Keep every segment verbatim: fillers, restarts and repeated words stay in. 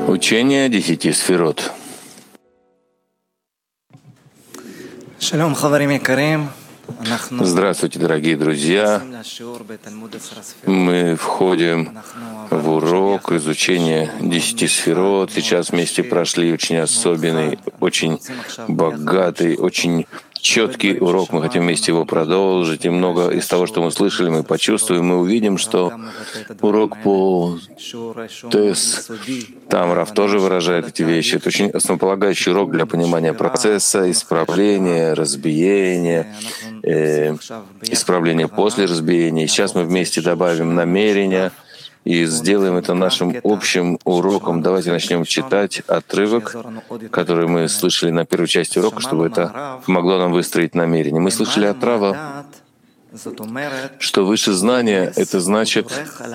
Учение десяти сферот. Здравствуйте, дорогие друзья. Мы входим в урок изучения десяти сферот. Сейчас вместе прошли очень особенный, очень богатый, очень четкий урок. Мы хотим вместе его продолжить. И много из того, что мы слышали, мы почувствуем, мы увидим, что урок по ТЭС, там Рав тоже выражает эти вещи. Это очень основополагающий урок для понимания процесса, исправления, разбиения, э, исправления после разбиения. И сейчас мы вместе добавим намерения и сделаем это нашим общим уроком. Давайте начнем читать отрывок, который мы слышали на первой части урока, чтобы это помогло нам выстроить намерение. Мы слышали от Рава, что выше знания — это значит,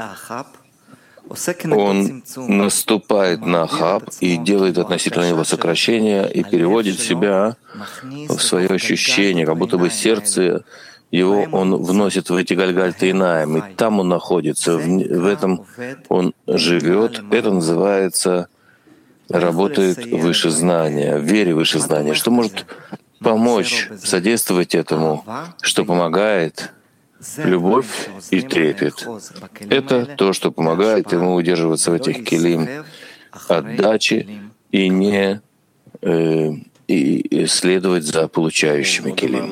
он наступает на Хаб и делает относительно него сокращение и переводит себя в свое ощущение, как будто бы сердце его он вносит в эти Гальгальта-Инаим, и там он находится, в, в этом он живет. Это называется работает выше знания, в вере выше знания. Что может помочь, содействовать этому, что помогает? Любовь и трепет. Это то, что помогает ему удерживаться в этих келим отдачи и не э, и следовать за получающими келим.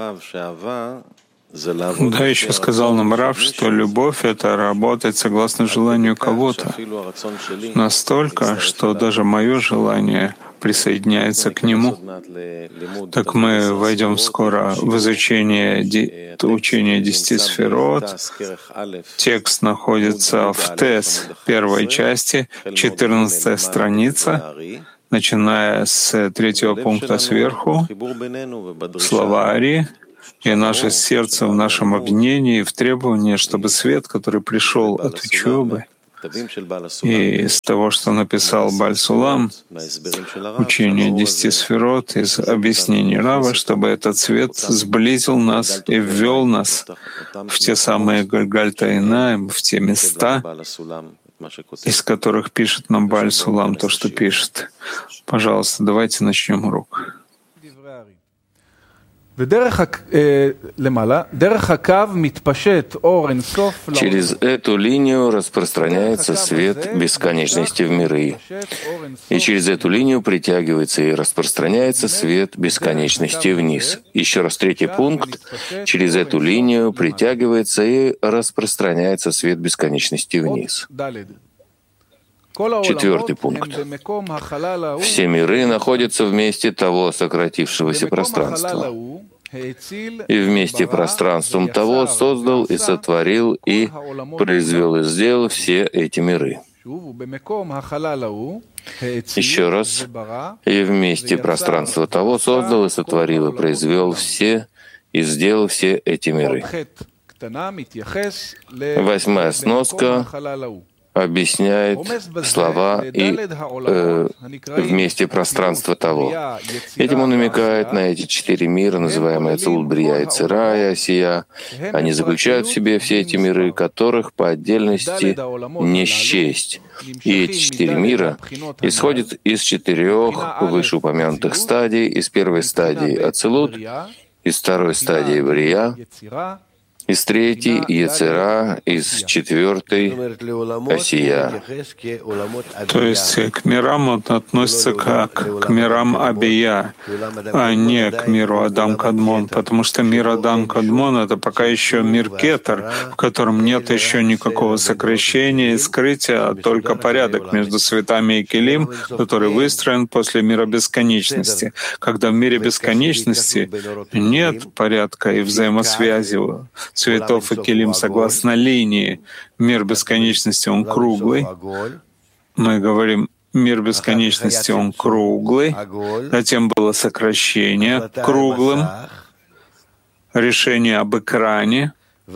Да, еще сказал нам Рав, что любовь — это работать согласно желанию кого-то. Настолько, что даже мое желание присоединяется к нему. Так мы войдем скоро в изучение ди... учения десяти сферот. Текст находится в ТЭС первой части, четырнадцатая страница, начиная с третьего пункта сверху, слова Ари, и наше сердце в нашем объединении, в требовании, чтобы свет, который пришел от учебы и из того, что написал Бааль Сулам, учение десяти сферот, из объяснений Рава, чтобы этот свет сблизил нас и ввел нас в те самые Гальгальта-Инаим, в те места, из которых пишет нам Бааль Сулам то, что пишет. Пожалуйста, давайте начнем урок. Через эту линию распространяется свет бесконечности в миры. И через эту линию притягивается и распространяется свет бесконечности вниз. Еще раз третий пункт. Через эту линию притягивается и распространяется свет бесконечности вниз. Четвертый пункт. Все миры находятся в месте того сократившегося пространства. И вместе пространством того создал и сотворил и произвел и сделал все эти миры. Еще раз. И вместе пространства того создал и сотворил и произвел все и сделал все эти миры. Восьмая сноска объясняет слова и э, вместе пространства того. Этим он намекает на эти четыре мира, называемые Ацилут, Брия, Йецера и Осия. Они заключают в себе все эти миры, которых по отдельности не счесть. И эти четыре мира исходят из четырех вышеупомянутых стадий: из первой стадии Ацилут, из второй стадии Брия, из третьей — Йецера, из четвертой — Осия. То есть к мирам он относится как к мирам Абия, а не к миру Адам Кадмон, потому что мир Адам Кадмон — это пока еще мир Кетер, в котором нет еще никакого сокращения и скрытия, а только порядок между светами и келим, который выстроен после мира бесконечности. Когда в мире бесконечности нет порядка и взаимосвязи цветов и келим согласно линии. Мир бесконечности, он круглый. Мы говорим, мир бесконечности, он круглый. Затем было сокращение круглым, решение об экране.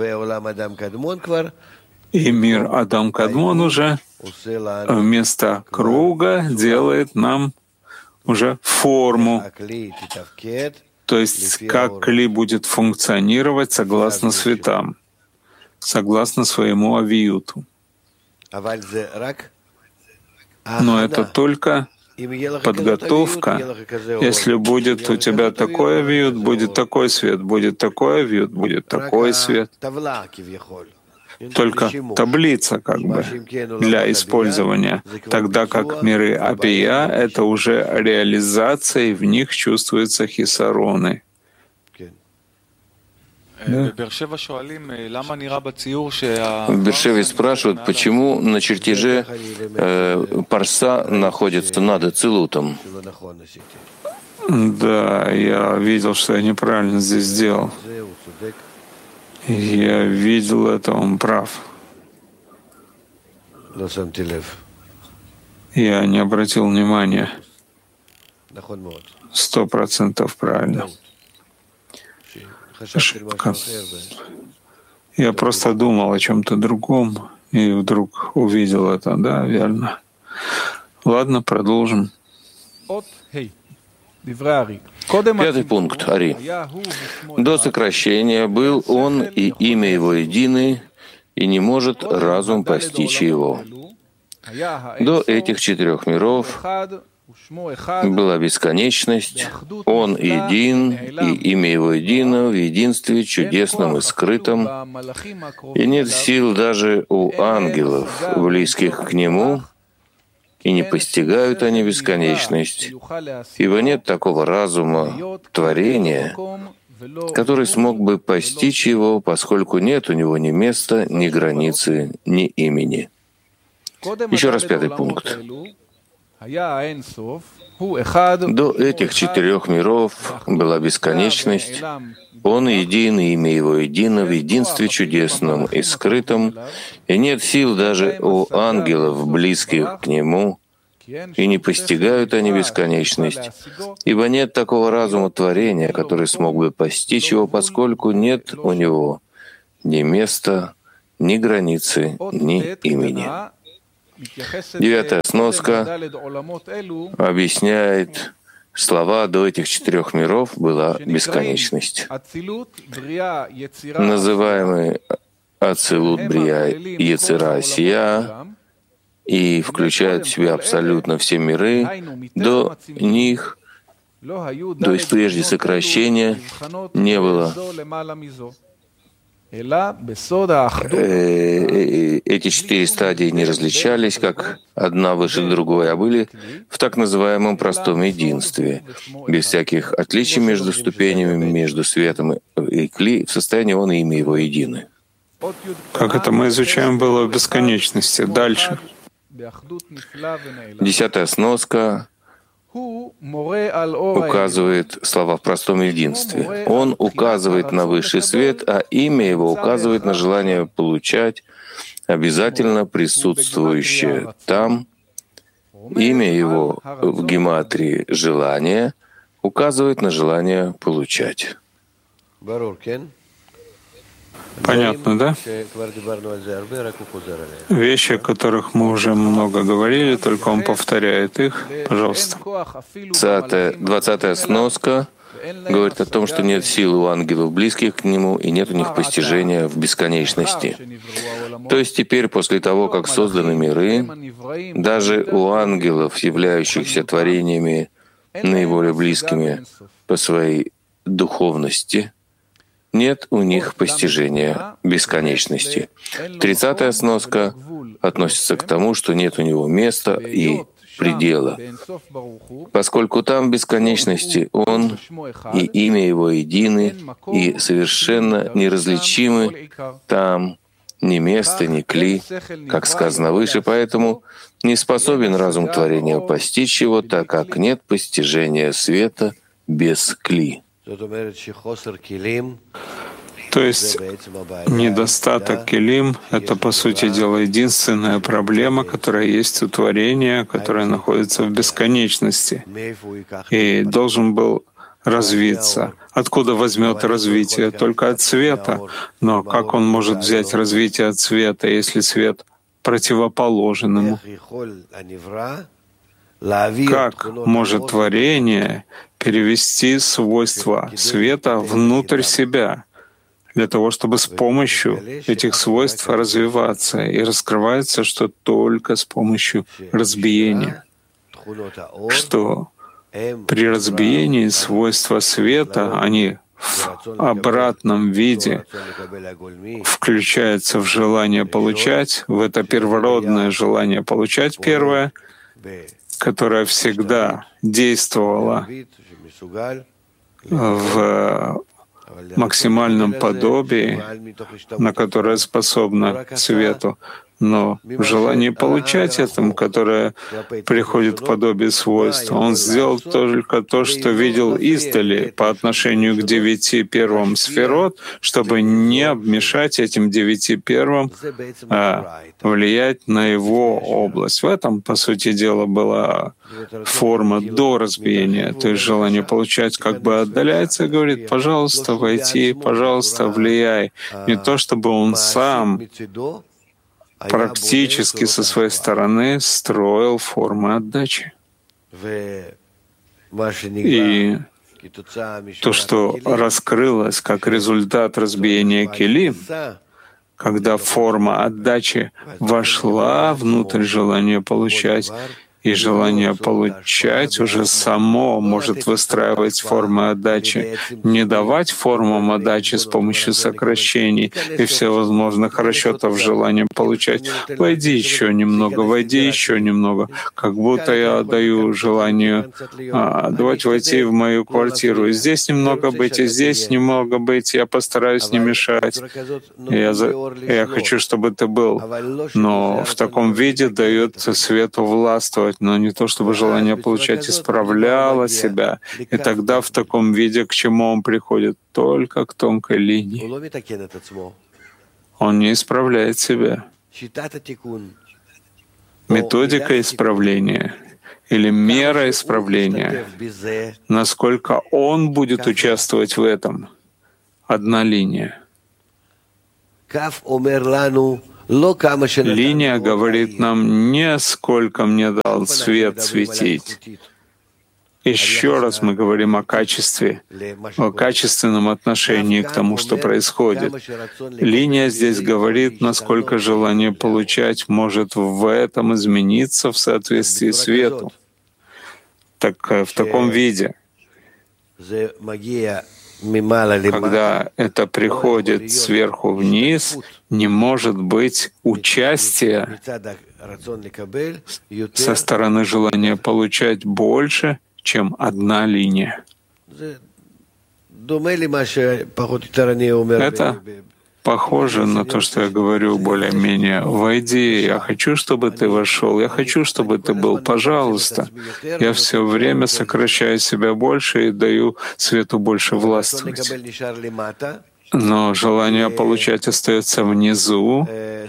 И мир Адам Кадмон уже вместо круга делает нам уже форму. То есть как кли будет функционировать согласно светам, согласно своему авиюту. Но это только подготовка. Если будет у тебя такой вьют, будет такой свет, будет такой вьют, будет такой свет. Только таблица как бы для использования, тогда как миры Абия — это уже реализация, и в них чувствуются хисароны. Да. В Бершеве спрашивают, почему на чертеже э, парса находится над Ацилутом. Да, я видел, что я неправильно здесь сделал. Я видел это, он прав. Я не обратил внимания. Сто процентов правильно. Ошибка. Я просто думал о чем-то другом и вдруг увидел это. Да, верно. Ладно, продолжим. Пятый пункт, Ари. До сокращения был он и имя его едины, и не может разум постичь его. До этих четырех миров была бесконечность, он един, и имя его едино в единстве чудесном и скрытом, и нет сил даже у ангелов, близких к нему, и не постигают они бесконечность, ибо нет такого разума творения, который смог бы постичь его, поскольку нет у него ни места, ни границы, ни имени. Еще раз пятый пункт. До этих четырех миров была бесконечность, он един, и имя его едино в единстве чудесном и скрытом, и нет сил даже у ангелов, близких к нему, и не постигают они бесконечность, ибо нет такого разума творения, который смог бы постичь его, поскольку нет у него ни места, ни границы, ни имени. Девятая сноска объясняет слова «до этих четырех миров была бесконечность». Называемый Ацилут, Брия, Ецира, Асия, и включает в себя абсолютно все миры, до них, то есть прежде сокращения, не было. Эти четыре стадии не различались, как одна выше другой, а были в так называемом простом единстве, без всяких отличий между ступенями, между светом и кли, в состоянии он и имя его едины. Как это мы изучаем было в бесконечности. Дальше. Десятая сноска указывает слова в простом единстве. Он указывает на высший свет, а имя его указывает на желание получать, обязательно присутствующее там. Имя его в гематрии «желание» указывает на желание получать. Понятно, да? Вещи, о которых мы уже много говорили, только он повторяет их. Пожалуйста. Двадцатая сноска говорит о том, что нет сил у ангелов, близких к нему, и нет у них постижения в бесконечности. То есть теперь, после того, как созданы миры, даже у ангелов, являющихся творениями наиболее близкими по своей духовности, нет у них постижения бесконечности. Тридцатая сноска относится к тому, что нет у него места и предела. Поскольку там бесконечности Он и имя Его едины и совершенно неразличимы, там ни место, ни кли, как сказано выше, поэтому не способен разум творения постичь его, так как нет постижения света без кли. То есть недостаток келим — это, по сути дела, единственная проблема, которая есть у творения, которая находится в бесконечности, и должен был развиться. Откуда возьмет развитие? Только от света. Но как он может взять развитие от света, если свет противоположен ему? Как может творение перевести свойства света внутрь себя? для того, чтобы с помощью этих свойств развиваться. И раскрывается, что только с помощью разбиения. Что при разбиении свойства света, они в обратном виде включаются в желание получать, в это первородное желание получать первое, которое всегда действовало в максимальном подобии, на которое способно к свету, но в желании получать этому, которое приходит в подобие свойства. Он сделал только то, что видел издали по отношению к девяти первым сферот, чтобы не обмешать этим девяти первым, а влиять на его область. В этом, по сути дела, была форма до разбиения, то есть желание получать как бы отдаляется и говорит: пожалуйста, войти, пожалуйста, влияй. Не то, чтобы он сам практически со своей стороны строил формы отдачи. И то, что раскрылось как результат разбиения кили, когда форма отдачи вошла внутрь желания получать, и желание получать уже само может выстраивать формы отдачи, не давать формам отдачи с помощью сокращений и всевозможных расчетов желания получать. Войди еще немного, войди еще немного. Как будто я даю желанию а, давайте войти в мою квартиру. И здесь немного быть, и здесь немного быть. Я постараюсь не мешать. Я, за... я хочу, чтобы ты был. Но в таком виде дает свету властвовать, но не то, чтобы желание получать исправляло себя. И тогда в таком виде к чему он приходит? Только к тонкой линии. Он не исправляет себя. Методика исправления или мера исправления, насколько он будет участвовать в этом, одна линия. Линия говорит нам не сколько мне дал свет светить. Еще раз мы говорим о качестве, о качественном отношении к тому, что происходит. Линия здесь говорит, насколько желание получать может в этом измениться в соответствии с свету. Так в таком виде, когда это приходит сверху вниз, не может быть участия со стороны желания получать больше, чем одна линия. Это похоже на то, что я говорю более-менее. «Войди, я хочу, чтобы ты вошел, я хочу, чтобы ты был, пожалуйста». Я все время сокращаю себя больше и даю свету больше властвовать. Но желание получать остается внизу,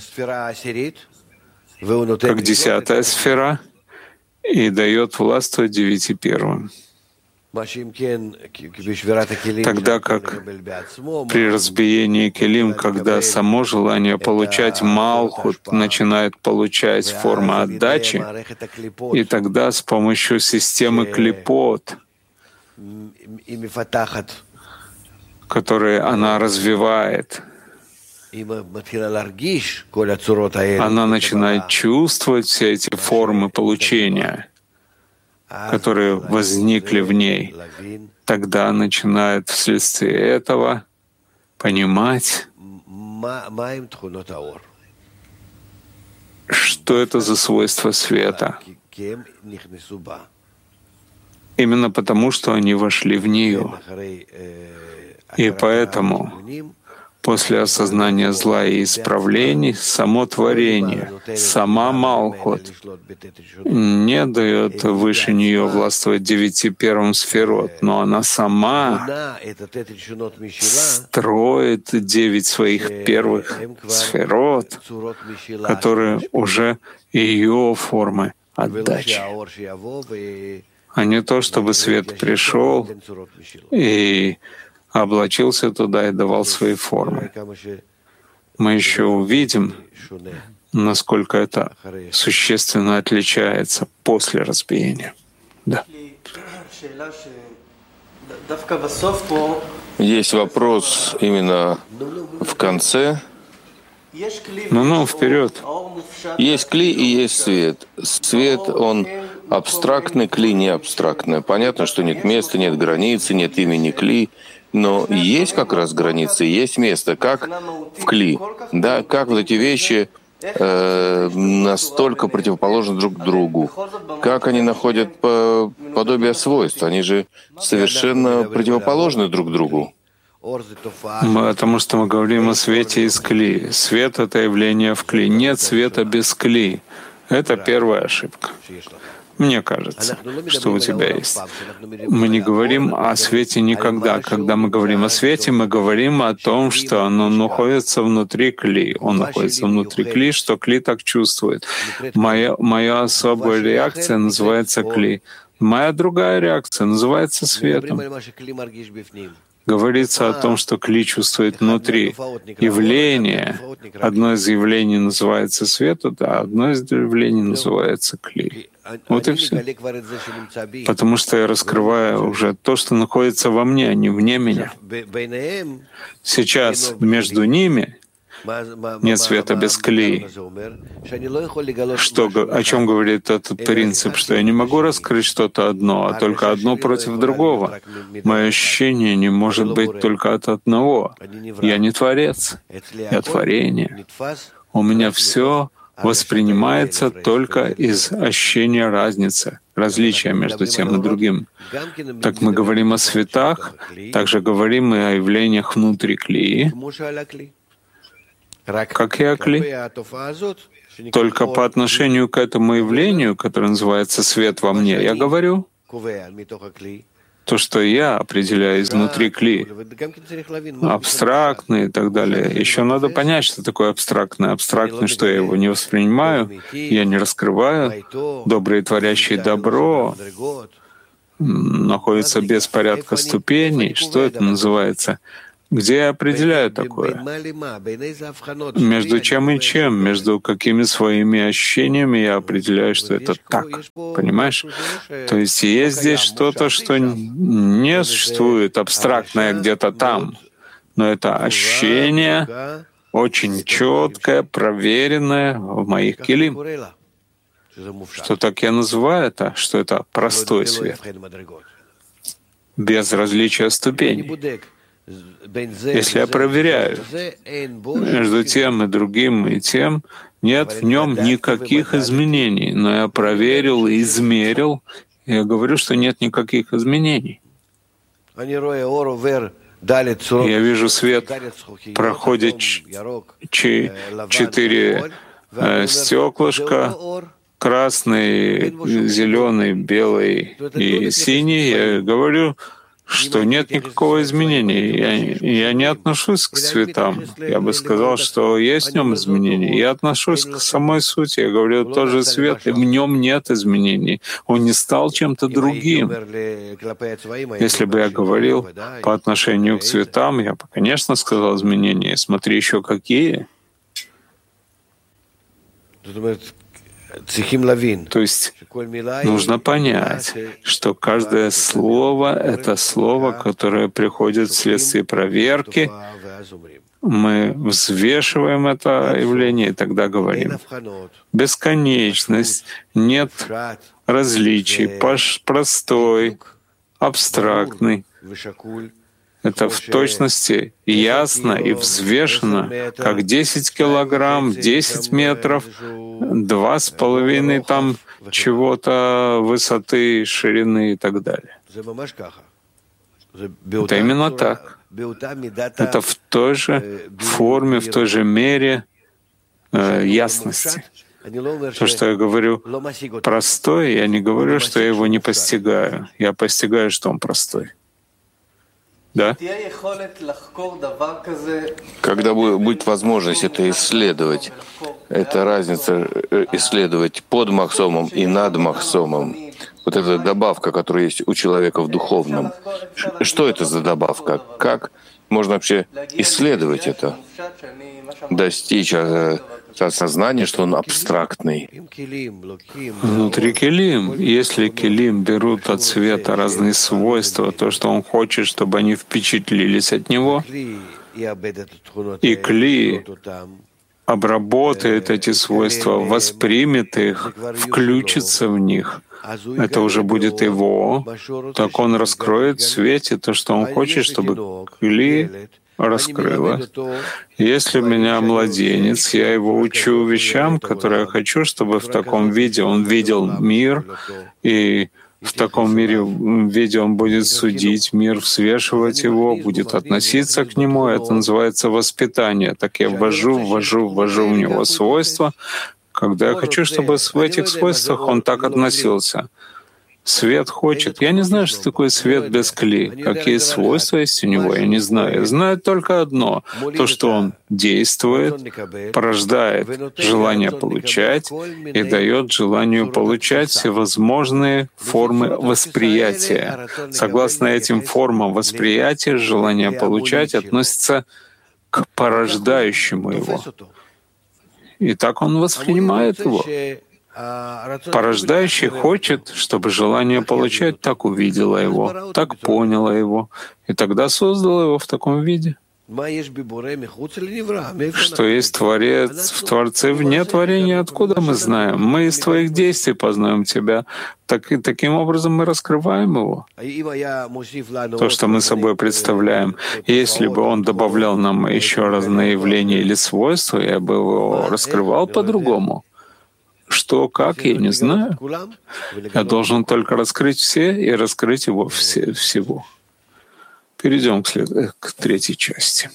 как десятая сфера, и дает властвовать девяти первым. Тогда как при разбиении келим, когда само желание получать малхут начинает получать форму отдачи, и тогда с помощью системы клипот, которые она развивает, она начинает чувствовать все эти формы получения, которые возникли в ней. Тогда начинает вследствие этого понимать, что это за свойства света. Именно потому, что они вошли в нее. И поэтому после осознания зла и исправлений само творение, сама Малхут не дает выше нее властвовать девяти первым сферот, но она сама строит девять своих первых сферот, которые уже ее формы отдачи. А не то, чтобы свет пришел и облачился туда и давал свои формы. Мы еще увидим, насколько это существенно отличается после разбиения. Да. Есть вопрос именно в конце. Ну-ну, вперед. Есть кли и есть свет. Свет, он абстрактный, кли не абстрактный. Понятно, что нет места, нет границы, нет имени кли, но есть как раз границы, есть место, как в кли. Да, как вот эти вещи э, настолько противоположны друг другу. Как они находят по, подобие свойств? Они же совершенно противоположны друг другу. Потому что мы говорим о свете из кли. Свет — это явление в кли. Нет света без кли. Это первая ошибка. Мне кажется, что у тебя есть. Мы не говорим о свете никогда. Когда мы говорим о свете, мы говорим о том, что оно находится внутри кли. Он находится внутри кли, что кли так чувствует. Моя, моя особая реакция называется кли. Моя другая реакция называется светом. Говорится о том, что кли чувствует внутри. Явление, одно из явлений называется свету, да, одно из явлений называется кли. Вот и все. Потому что я раскрываю уже то, что находится во мне, а не вне меня. Сейчас между ними нет света без кли. Что, о чем говорит этот принцип? Что я не могу раскрыть что-то одно, а только одно против другого. Мое ощущение не может быть только от одного. Я не творец, я творение. У меня все воспринимается только из ощущения разницы, различия между тем и другим. Так мы говорим о светах, также говорим и о явлениях внутри кли, как и о кли. Только по отношению к этому явлению, которое называется «свет во мне», я говорю то, что я определяю изнутри кли, абстрактный и так далее. Еще надо понять, что такое абстрактное. Абстрактное, что я его не воспринимаю, я не раскрываю. Доброе, творящее добро находится без порядка ступеней. Что это называется? Где я определяю такое? Между чем и чем? Между какими своими ощущениями я определяю, что это так? Понимаешь? То есть есть здесь что-то, что не существует, абстрактное где-то там, но это ощущение очень четкое, проверенное в моих килим. Что так я называю это? Что это простой свет, без различия ступеней. Если я проверяю между тем и другим и тем, нет в нем никаких изменений. Но я проверил и измерил, и я говорю, что нет никаких изменений. Я вижу, свет проходит ч- четыре э, стеклышка, красный, зеленый, белый и синий. Я говорю, что нет никакого изменения. Я, я не отношусь к цветам. Я бы сказал, что есть в нем изменения. Я отношусь к самой сути. Я говорю, тот же свет, и в нем нет изменений. Он не стал чем-то другим. Если бы я говорил по отношению к цветам, я бы, конечно, сказал изменения. Смотри еще какие. То есть нужно понять, что каждое слово — это слово, которое приходит вследствие проверки. Мы взвешиваем это явление и тогда говорим. Бесконечность, нет различий, простой, абстрактный. Это в точности ясно и взвешено, как десять килограмм, десять метров, два с половиной там чего-то высоты, ширины и так далее. Это именно так. Это в той же форме, в той же мере э, ясности. То, что я говорю простой, я не говорю, что я его не постигаю. Я постигаю, что он простой. Да? Когда будет возможность это исследовать, это разница исследовать под махсомом и над махсомом, вот эта добавка, которая есть у человека в духовном, что это за добавка? Как можно вообще исследовать это, достичь осознание, что он абстрактный. Внутри келим, если келим берут от света разные свойства, то, что он хочет, чтобы они впечатлились от него, и кли обработает эти свойства, воспримет их, включится в них, это уже будет его, так он раскроет в свете то, что он хочет, чтобы кли раскрылось. Если у меня младенец, я его учу вещам, которые я хочу, чтобы в таком виде он видел мир, и в таком мире, виде он будет судить мир, взвешивать его, будет относиться к нему. Это называется воспитание. Так я ввожу, ввожу, ввожу в него свойства, когда я хочу, чтобы в этих свойствах он так относился. Свет хочет. Я не знаю, что такое свет без кли. Какие свойства есть у него, я не знаю. Я знаю только одно. То, что он действует, порождает желание получать и дает желанию получать всевозможные формы восприятия. Согласно этим формам восприятия, желание получать относится к порождающему его. И так он воспринимает его. Порождающий хочет, чтобы желание получать так увидело его, так поняло его, и тогда создало его в таком виде. Что есть Творец в Творце вне творения, откуда мы знаем? Мы из Твоих действий познаем Тебя. Так, и таким образом мы раскрываем его. То, что мы собой представляем. Если бы Он добавлял нам еще разные явления или свойства, я бы его раскрывал по-другому. Что, как, я не знаю. Я должен только раскрыть все и раскрыть его все, всего. Перейдем к, след... к третьей части.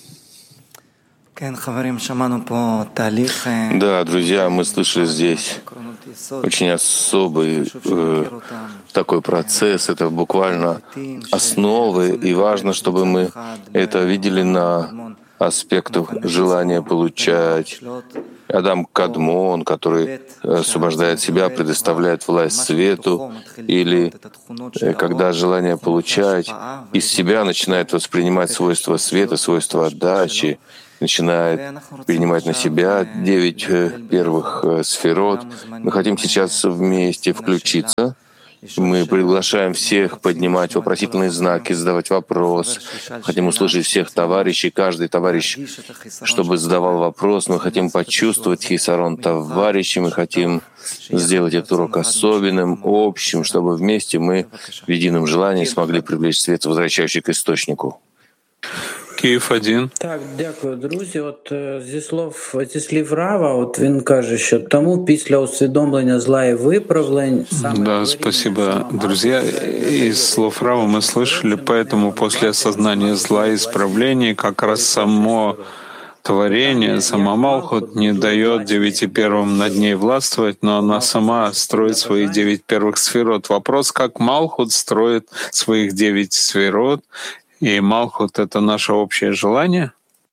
Да, друзья, мы слышали здесь очень особый э, такой процесс. Это буквально основы, и важно, чтобы мы это видели на аспектах желания получать. Адам Кадмон, который освобождает себя, предоставляет власть свету, или когда желание получать из себя начинает воспринимать свойства света, свойства отдачи, начинает принимать на себя девять первых сферот. Мы хотим сейчас вместе включиться. Мы приглашаем всех поднимать вопросительные знаки, задавать вопрос. Хотим услышать всех товарищей, каждый товарищ, чтобы задавал вопрос. Мы хотим почувствовать хисарон товарищей, мы хотим сделать этот урок особенным, общим, чтобы вместе мы в едином желании смогли привлечь свет, возвращающий к источнику. Київ один. Так, дякую, друзі. От зі слов зі слів Рава, от він каже, що тому після усвідомлення зла і виправлень Да, спасибо, друзья. Из слов Рава мы слышали, поэтому после осознания зла и исправлений как раз само творение, сама Малхут не дает девяти первым над ней властвовать, но она сама строит свои девять первых сферот. Вопрос, как Малхут строит своих девять сферот, и Малхут — это наше общее желание?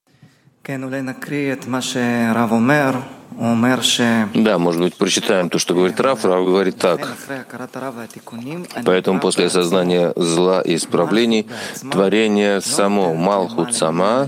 Да, может быть, прочитаем то, что говорит Рав. Рав говорит так. Поэтому после осознания зла и исправлений творение само, Малхут сама,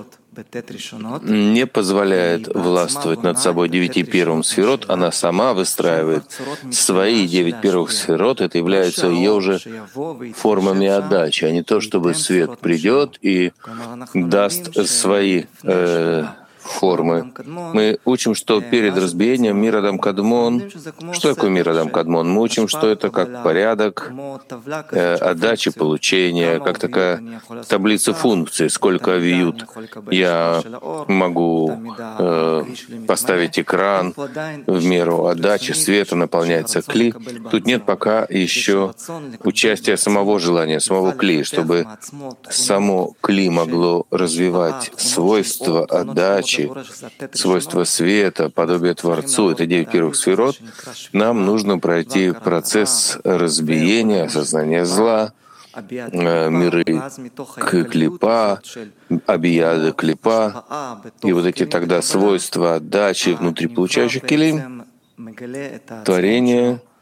не позволяет властвовать над собой девяти первым сферот, она сама выстраивает свои девять первых сферот, это является ее уже формами отдачи, а не то, чтобы свет придет и даст свои э, формы. Мы учим, что перед разбиением мир Адам Кадмон, что такое мир Адам Кадмон? Мы учим, что это как порядок э, отдачи, получения, как такая таблица функций, сколько вьют. Я могу э, поставить экран в меру отдачи, света наполняется кли. Тут нет пока еще участия самого желания, самого кли, чтобы само кли могло развивать свойства отдачи, свойства света, подобие Творцу, это девять первых сферот, нам нужно пройти процесс разбиения, осознания зла, миры клипа, абияда клипа, и вот эти тогда свойства отдачи внутри получающих келим, творение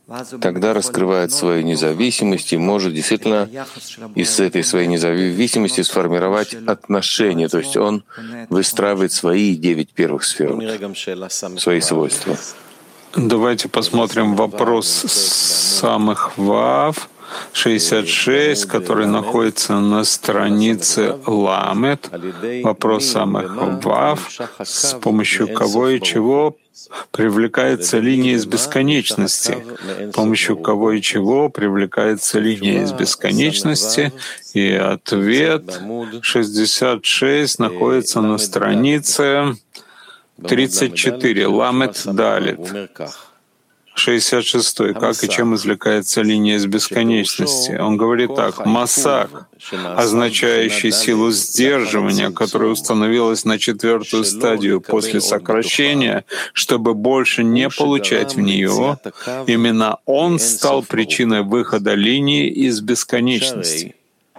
тогда раскрывает свою независимость и может действительно из этой своей независимости сформировать отношения. То есть он выстраивает свои девять первых сфер, свои свойства. Давайте посмотрим вопрос самых вав. шестьдесят шесть, который находится на странице Ламет. Вопрос самых вав, с помощью кого и чего привлекается линия из бесконечности, с помощью кого и чего привлекается линия из бесконечности. И ответ шестьдесят шесть находится на странице тридцать четыре, Ламет Далит. шестьдесят шестой. Как и чем извлекается линия из бесконечности? Он говорит так. Масах, означающий силу сдерживания, которая установилась на четвертую стадию после сокращения, чтобы больше не получать в нее, именно он стал причиной выхода линии из бесконечности.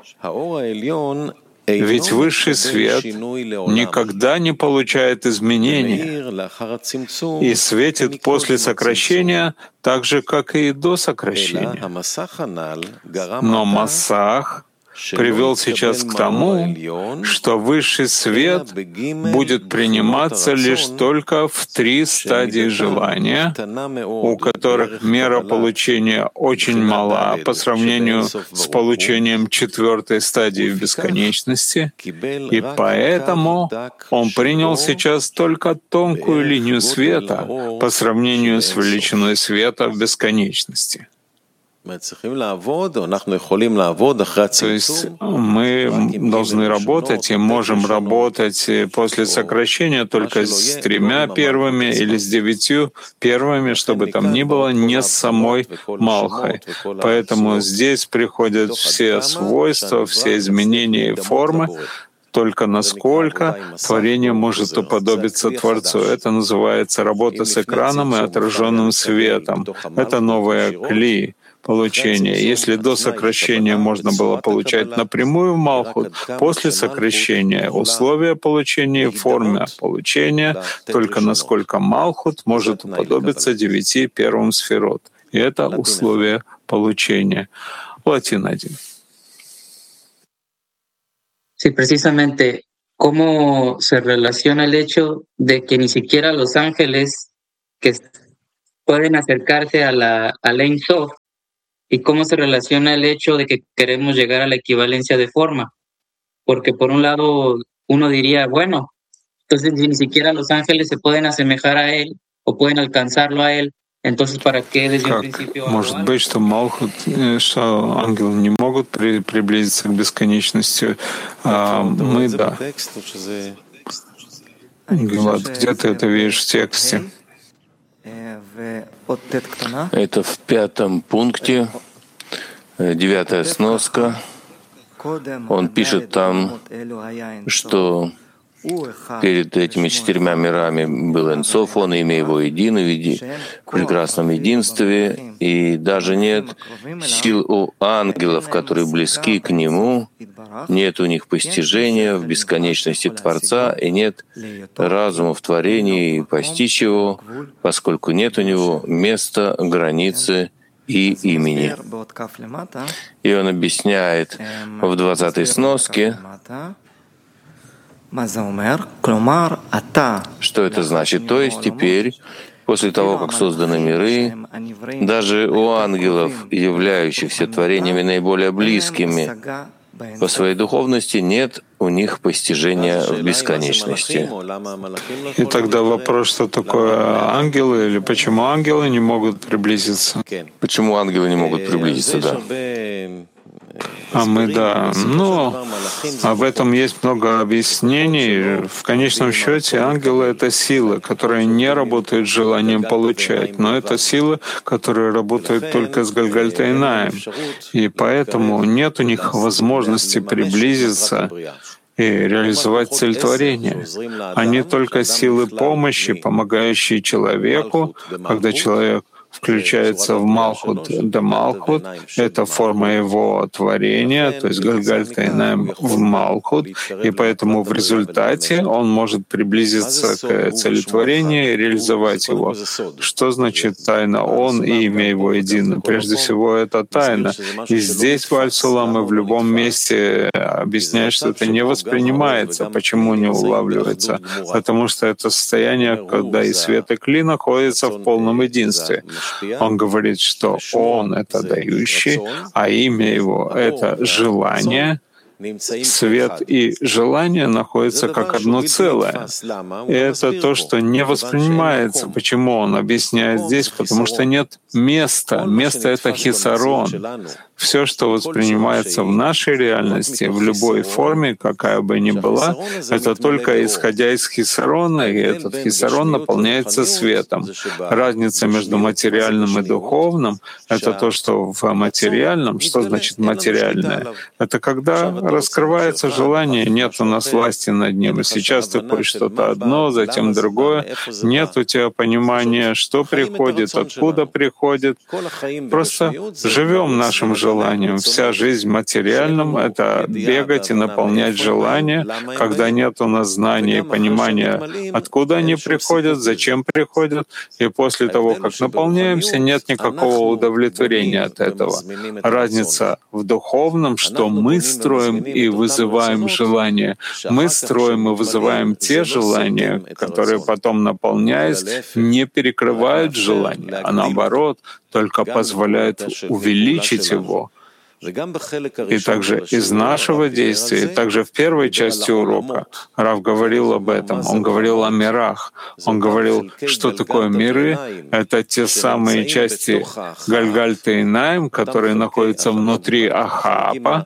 Ведь высший свет никогда не получает изменения и светит после сокращения так же, как и до сокращения. Но Масах привел сейчас к тому, что высший свет будет приниматься лишь только в три стадии желания, у которых мера получения очень мала по сравнению с получением четвертой стадии в бесконечности, и поэтому он принял сейчас только тонкую линию света по сравнению с величиной света в бесконечности. То есть мы должны работать и можем работать после сокращения только с тремя первыми или с девятью первыми, чтобы там ни было, не с самой Малхой. Поэтому здесь приходят все свойства, все изменения и формы, только насколько творение может уподобиться Творцу. Это называется работа с экраном и отраженным светом. Это новая кли. Получение. Если до сокращения можно было получать напрямую в Малхут, после сокращения условия получения и формы получения, только насколько Малхут может уподобиться девяти первым сферот. И это условие получения. Латин один. Sí, precisamente, ¿cómo se relaciona el hecho de que ni siquiera los ángeles que pueden acercarse a la al Ein Sof, y cómo se relaciona el hecho de que queremos llegar a la equivalencia de forma? Porque por un lado uno diría, bueno, entonces si ni siquiera los ángeles se pueden asemejar a él o pueden alcanzarlo a él, entonces ¿para qué desde un principio? Может быть, что Малхут, что ангелы не могут при, приблизиться к бесконечности, а мы, да. Гилад, где ты это видишь в тексте? Это в пятом пункте, девятая сноска. Он пишет там, что перед этими четырьмя мирами был Эйн Соф, он и имя его единый, в прекрасном единстве, и даже нет сил у ангелов, которые близки к нему, нет у них постижения в бесконечности Творца, и нет разума в творении постичь его, поскольку нет у него места, границы и имени. И он объясняет в двадцатой сноске, что это значит? То есть теперь, после того, как созданы миры, даже у ангелов, являющихся творениями наиболее близкими по своей духовности, нет у них постижения в бесконечности. И тогда вопрос, что такое ангелы, или почему ангелы не могут приблизиться? Почему ангелы не могут приблизиться, да? А мы, да. Но об этом есть много объяснений. В конечном счете ангелы — это силы, которые не работают с желанием получать, но это силы, которые работают только с Гальгальтайнаем. И поэтому нет у них возможности приблизиться и реализовать цель творения. Они только силы помощи, помогающие человеку, когда человек включается в Малхут де Малхут, это форма его творения, то есть Гальгальта Эйнаим в Малхут, и поэтому в результате он может приблизиться к целетворению и реализовать его. Что значит тайна «Он» и имя его едино? Прежде всего, это тайна. И здесь в Аль-Сулам и в любом месте объясняет, что это не воспринимается. Почему не улавливается? Потому что это состояние, когда и свет, и кли находятся в полном единстве. Он говорит, что Он — это дающий, а имя Его — это желание. Свет и желание находятся как одно целое. И это то, что не воспринимается. Почему он объясняет здесь? Потому что нет места. Место — это хисарон. Все, что воспринимается в нашей реальности, в любой форме, какая бы ни была, это только исходя из хисарона, и этот хисарон наполняется светом. Разница между материальным и духовным — это то, что в материальном, что значит материальное? Это когда раскрывается желание, нет у нас власти над ним. И сейчас ты хочешь что-то одно, затем другое. Нет у тебя понимания, что приходит, откуда приходит. Просто живем нашим желанием. Вся жизнь в материальном — это бегать и наполнять желания, когда нет у нас знания и понимания, откуда они приходят, зачем приходят. И после того, как наполняемся, нет никакого удовлетворения от этого. Разница в духовном, что мы строим и вызываем желания. Мы строим и вызываем те желания, которые потом, наполняясь, не перекрывают желания, а наоборот, только позволяют увеличить его. И также из нашего действия, и также в первой части урока Рав говорил об этом. Он говорил о мирах. Он говорил, что такое миры. Это те самые части Гальгальта Эйнаим, которые находятся внутри Ахаапа,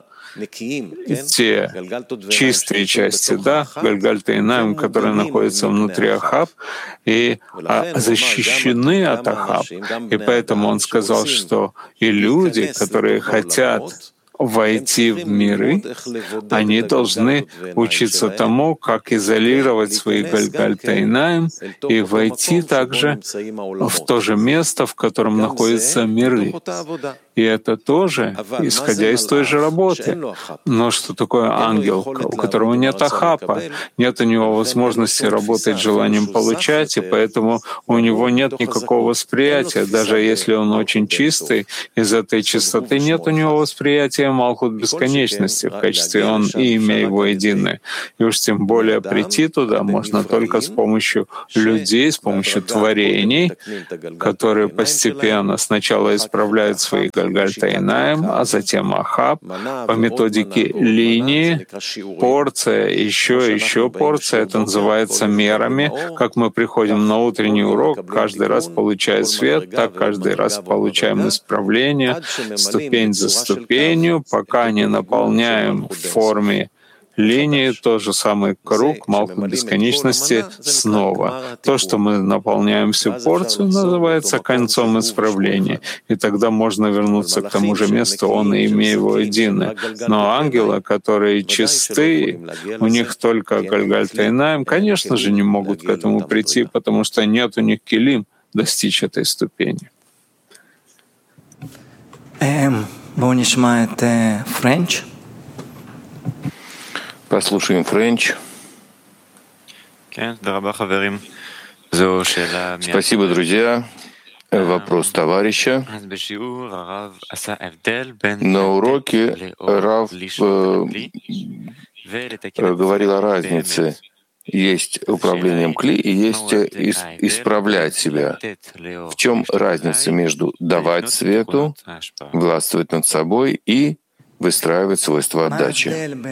те чистые части, да, Гальгальта Эйнаим, которые находятся внутри Ахаб, и защищены от Ахаб. И поэтому он сказал, что и люди, которые хотят войти в миры, они должны учиться тому, как изолировать свои Гальгальта Эйнаим и войти также в то же место, в котором находятся миры. И это тоже, исходя из той же работы. Но что такое ангел, у которого нет ахапа, нет у него возможности работать желанием получать, и поэтому у него нет никакого восприятия. Даже если он очень чистый, из этой чистоты нет у него восприятия Малхут бесконечности в качестве он и имя его единое. И уж тем более прийти туда можно только с помощью людей, с помощью творений, которые постепенно сначала исправляют свои Гальгальта Эйнаим, а затем Ахаб, по методике линии, порция, еще, еще порция, это называется мерами. Как мы приходим на утренний урок, каждый раз получая свет, так каждый раз получаем исправление, ступень за ступенью, пока не наполняем в форме линии, тот же самый круг Малхут бесконечности снова. То, что мы наполняем всю порцию, называется концом исправления. И тогда можно вернуться к тому же месту, он и имя его единое. Но ангелы, которые чисты, у них только Гальгальта Эйнаим, конечно же, не могут к этому прийти, потому что нет у них килим достичь этой ступени. Френч. Послушаем Френч. Спасибо, друзья. Вопрос товарища. На уроке Рав э, говорил о разнице. Есть управлением кли и есть исправлять себя. В чем разница между давать свету, властвовать над собой и выстраивать свойства отдачи?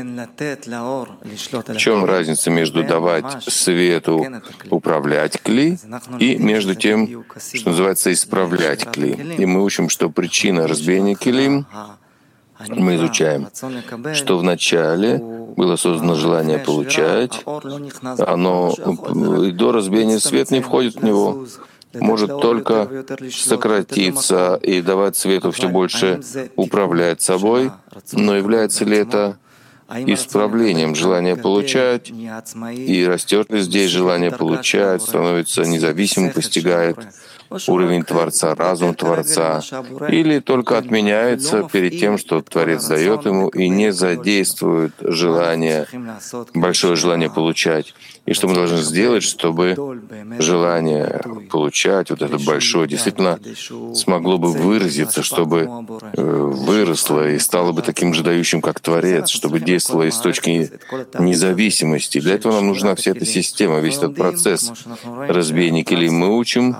В чем разница между давать свету, управлять кли, и между тем, что называется исправлять кли? И мы учим, что причина разбиения килим, мы изучаем, что вначале было создано желание получать, оно и до разбиения свет не входит в него, может только сократиться и давать свету все больше управлять собой, но является ли это исправлением желания получать, и растет ли здесь желание получать, становится независимым, постигает уровень Творца, разум Творца, или только отменяется перед тем, что Творец дает ему, и не задействует желание, большое желание получать. И что мы должны сделать, чтобы желание получать, вот это большое, действительно смогло бы выразиться, чтобы выросло и стало бы таким же дающим, как Творец, чтобы действовало из точки независимости. Для этого нам нужна вся эта система, весь этот процесс разбиения келим. Мы учим,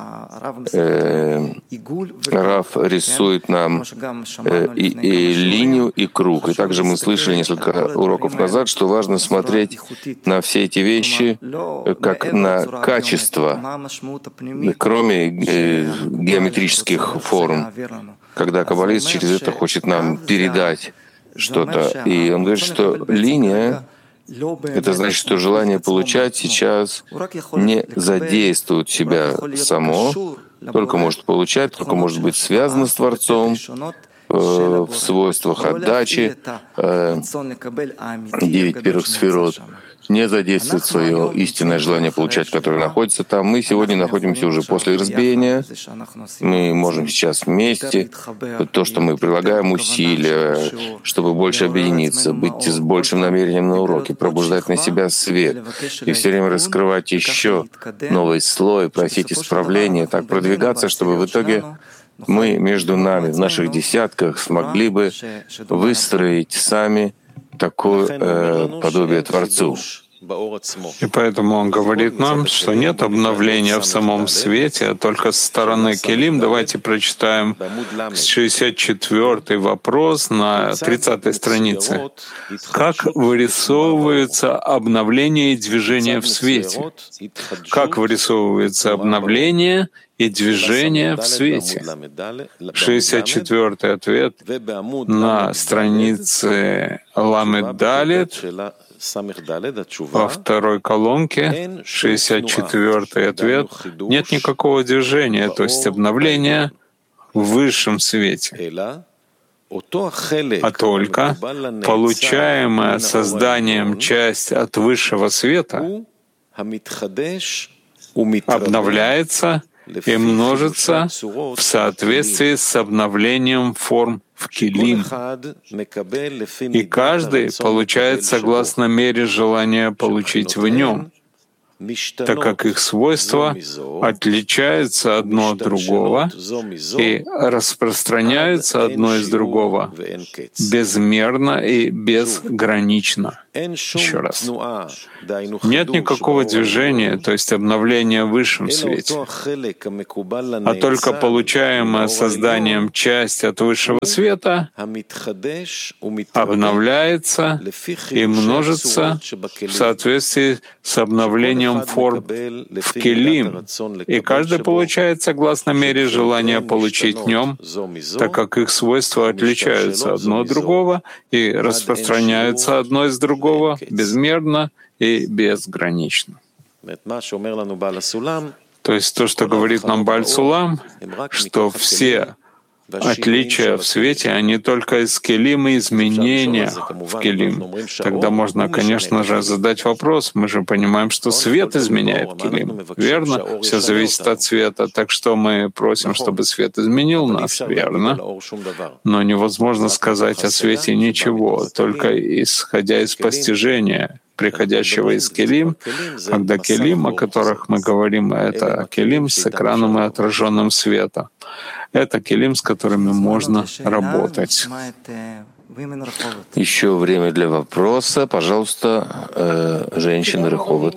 э, Рав рисует нам э, и, и линию, и круг. И также мы слышали несколько уроков назад, что важно смотреть на все эти вещи как на качество, кроме э, геометрических форм. Когда каббалист через это хочет нам передать что-то. И он говорит, что линия — это значит, что желание получать сейчас не задействует себя само, только может получать, только может быть связано с Творцом э, в свойствах отдачи, э, девять первых сферот, не задействует свое истинное желание получать, которое находится там. Мы сегодня находимся уже после разбиения. Мы можем сейчас вместе, то, что мы прилагаем усилия, чтобы больше объединиться, быть с большим намерением на уроке, пробуждать на себя свет и все время раскрывать еще новый слой, просить исправления, так продвигаться, чтобы в итоге мы между нами, в наших десятках, смогли бы выстроить сами такое э, подобие Творцу. И поэтому он говорит нам, что нет обновления в самом свете, а только со стороны келим. Давайте прочитаем шестьдесят четвёртый вопрос на тридцатой странице. Как вырисовывается обновление и движение в свете? Как вырисовывается обновление и движение в свете? шестьдесят четвёртый ответ на странице Ламед Далет, во второй колонке, шестьдесят четвёртый ответ. Нет никакого движения, то есть обновления в высшем свете, а только получаемая созданием часть от высшего света обновляется и множится в соответствии с обновлением форм в келим. И каждый получает согласно мере желания получить в нем, так как их свойства отличаются одно от другого и распространяются одно из другого безмерно и безгранично. Еще раз. Нет никакого движения, то есть обновления в высшем свете, а только получаемая созданием часть от высшего света обновляется и множится в соответствии с обновлением форм в келим, и каждый получает согласно мере желания получить в нем, так как их свойства отличаются одно от другого и распространяются одно из другого безмерно и безгранично. То есть то, что говорит нам Бааль Сулам, что все отличия в свете, они только из келим и изменения в келим. Тогда можно, конечно же, задать вопрос. Мы же понимаем, что свет изменяет келим. Верно? Все зависит от света. Так что мы просим, чтобы свет изменил нас. Верно? Но невозможно сказать о свете ничего, только исходя из постижения, приходящего из келим, когда келим, о которых мы говорим, это келим с экраном и отраженным света. Это келим, с которыми можно работать. Еще время для вопроса. Пожалуйста, э, женщина Реховод.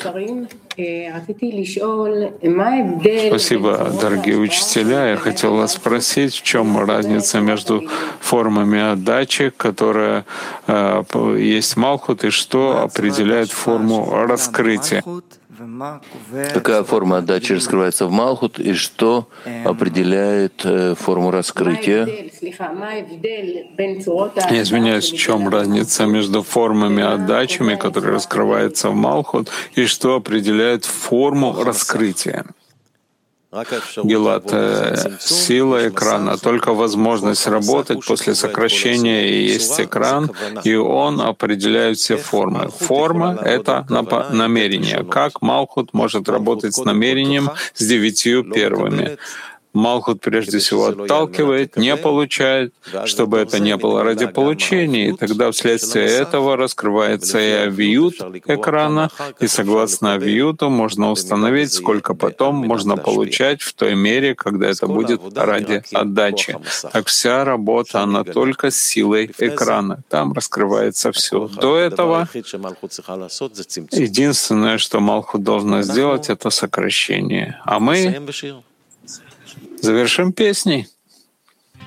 Спасибо, дорогие учителя. Я хотел вас спросить, в чем разница между формами отдачи, которая э, есть Малхут, и что определяет форму раскрытия? Какая форма отдачи раскрывается в Малхут, и что определяет э, форму раскрытия? Я извиняюсь, в чем разница между формами отдачами, которые раскрываются в Малхут, и что определяет форму раскрытия? Гилат, сила экрана, только возможность работать после сокращения и есть экран, и он определяет все формы. Форма — это намерение. Как Малхут может работать с намерением с девятью первыми? Малхут прежде всего отталкивает, не получает, чтобы это не было ради получения, и тогда вследствие этого раскрывается и авиют экрана, и согласно авиюту можно установить, сколько потом можно получать в той мере, когда это будет ради отдачи. Так вся работа, она только с силой экрана. Там раскрывается все. До этого единственное, что Малхут должна сделать, это сокращение. А мы завершим песней.